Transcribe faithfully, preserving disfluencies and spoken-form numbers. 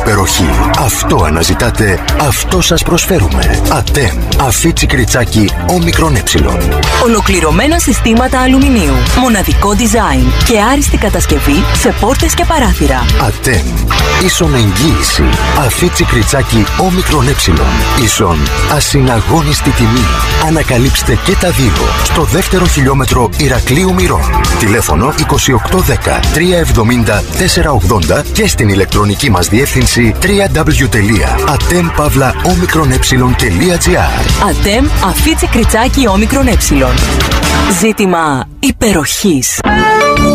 υπεροχή. Αυτό αναζητάτε, αυτό σας προσφέρουμε. ΑΤΕΜ. Αφίτσι κριτσάκι όμικρον ε. Ολοκληρωμένα συστήματα αλουμινίου. Μοναδικό design και άριστη κατασκευή σε πόρτες και παράθυρα. ΑΤΕΜ. Ίσον εγγύηση. Αφίτσι κριτσάκι όμικρον ε. Ίσον ασυναγώνιστη τιμή. Ανακαλύψτε και τα δύο στο δεύτερο χιλιόμετρο Ηρακλείου Μυρών. Τηλέφωνο είκοσι οκτώ δέκα τριακόσια εβδομήντα τετρακόσια ογδόντα και στην ηλεκτρονική μας διεύθυνση double-u double-u double-u τελεία atem pavla omikron e τελεία gr. ΑΤΕΜ Αφίτσι κριτσάκι όμικρον ε. Ζήτημα υπεροχής.